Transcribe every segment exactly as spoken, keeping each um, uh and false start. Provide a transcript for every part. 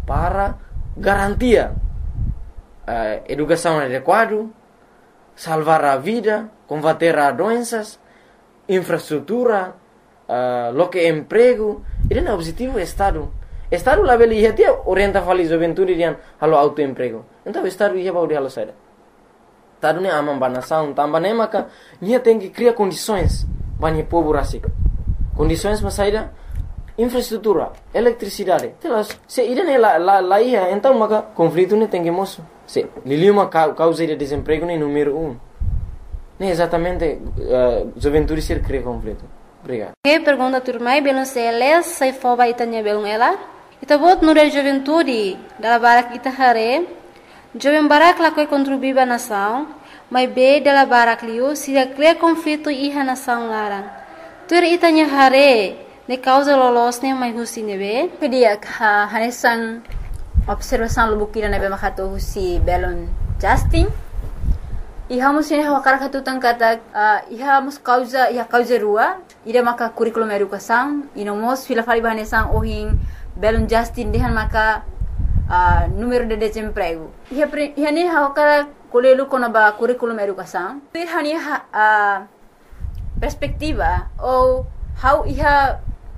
para garantir uh, educação adequada, salvar a vida, combater as doenças, infraestrutura, uh, lo que é emprego. Ele é o objetivo do Estado. O Estado lá ele ia ter orienta a juventude dian halo autoemprego. Então o Estado ia para o sair. Estado nem ama a nação, também nem maka, ia tem que criar condições para o povo assim. Condições para sair infraestrutura, eletricidade. Se ele nem lá lá lá ia, então maka conflito nem tem que moço. Se lili uma causa de desemprego nem número um. Nem exatamente uh, juventude ser cria conflito. Obrigado. Que pergunta turma, belum seles, sai foba itanya belum ela. Ita bot nure juventude, dala barak ita hare, jovem barak la koi contribuir ba nação, mas be dala barak liu, se cria conflito iha nação larang. Tur itanya hare, ne causa lolos ne mai husi nebe. Pedia ha hanesan observação lubukira nebe makato husi belon Justin. Iha musin hawa karakatu tangkata uh, iha mus causa iha causa rua ida maka curriculum educação ino mos fila fali bahanesan ohin belon Justin dehan maka uh, número de desemprego iha iha ne hawa kara kolelu kona ba curriculum educação iha ni uh, perspectiva ou how iha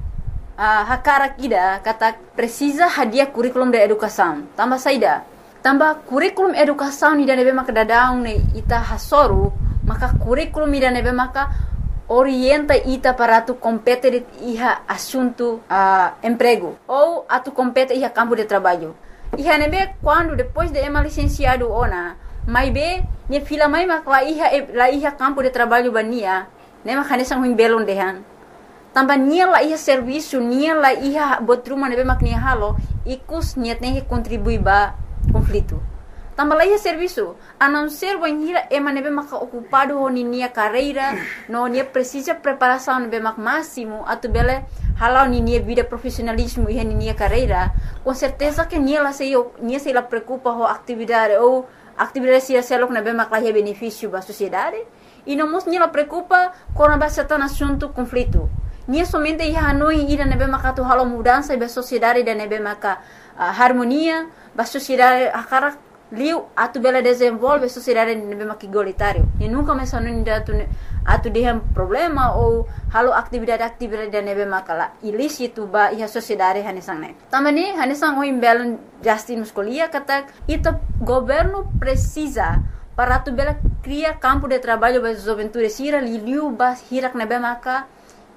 uh, hakara kida kata precisa hadia curriculum de educação tambah saida tambah kurikulum educação ni nebe maka dadaung ne ita hasoru maka kurikulum ni nebe maka orienta ita para tu compete iha assunto uh, emprego ou atu compete iha campo de trabalho iha nebe quando depois de ema licenciado ona mai be ni fila mai maka la iha la iha campo de trabalho bania ne maka nesang huim belon dehan tambah nia la iha serviço nia la iha botruma nebe maka ni halo ikus niat ne contribui ba conflito. Tambah lagi serviço, a não ser banhira ema nebe maka ocupado ho nia carreira, no nia precisa preparação nebe mak máximo, atu bele halau nia vida profissionalismo e nia carreira, com certeza que nia la sei nia sei la preocupa ho atividade ou atividade sia selok nebe mak la benefício ba sociedade, e não mos nia la preocupa com a base tan assunto conflito. Nia somente ia hanoi ida nebe maka tu halau mudança ba sociedade da nebe maka uh, harmonia ba sociedade akara liu atu bela desenvolve sociedade nebe maka igualitário e nunca mais hanoi da tu atu dehem problema ou halau atividade-atividade da nebe maka la ilícito ba ia sociedade hanesang ne tamani hanesang oi belon Justin muscolia kata ita governo precisa para tu bela criar campo de trabalho ba juventude sira liu ba hirak nebe maka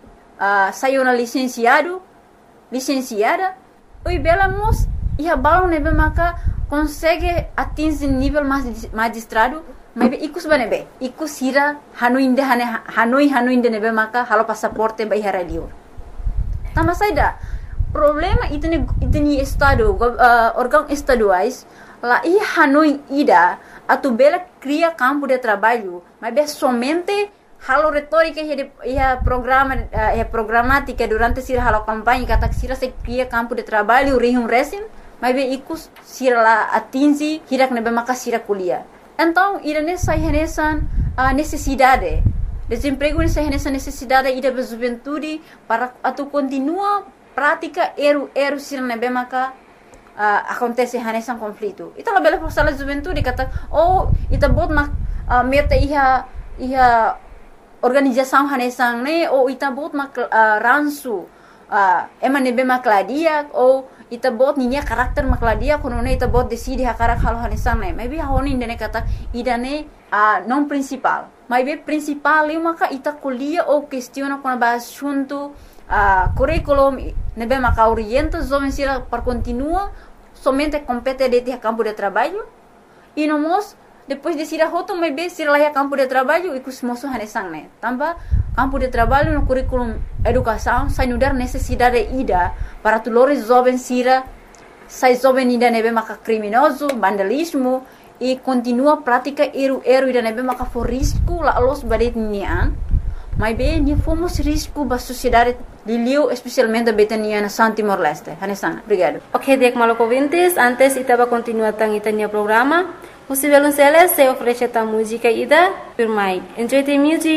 Uh, saiu na licenciado, licenciada, oi bela mos ia balão nebe maka consegue atingir nível magistrado, mas ikus banebe, ikus hira hanoi inde hane hanoi hanoi inde nebe maka halo passaporte ba ihara liur. Tambah saida problema itu ne itu ni estado uh, órgão estaduais lá ia hanoi ida atu bela cria campo de trabalho, mas be somente halo retórica ia programa ia programática durante sira halo campanha kata sira se cria campo de trabalho rihum resim mas be ikus sira la atingi hirak nebe maka sira kuliah então ira nessa renesan uh, necessidade desemprego nessa renesan necessidade ida be juventude para atu continua prática eru eru sira nebe maka uh, acontece renesan conflito ita la bela força la juventude kata oh ita bot mak uh, meta iha iha organização hanesang ne ou ita bot mak uh, ransu uh, ema nebe makladia ou ita bot ninya karakter makladia kono ne ita bot decide hakarak halo hanesang ne maybe honi ne kata idane uh, non principal maybe principal eu maka ita kuliah ou questiona kono ba assunto uh, curriculum nebe maka orienta jovem sira para continua somente compete de campo de trabalho e no mos depois de sira hoto mai be sira lá campo de trabalho e kus moço hanesang ne tambah campo de trabalho no curriculum educação sai nudar necessidade ida para tulores jovens sira sai jovem ida nebe maka criminoso vandalismo e continua prática eru eru ida nebe maka for risco la los badet nian mai be ni fomos risco ba sociedade liliu especialmente betania na Santi Morleste hanesang obrigado. Ok, dek maloko ouvintes, antes itaba continuar tang itania programa. Os violoncelos se oferecem a música ida por mai. Enjoy the music.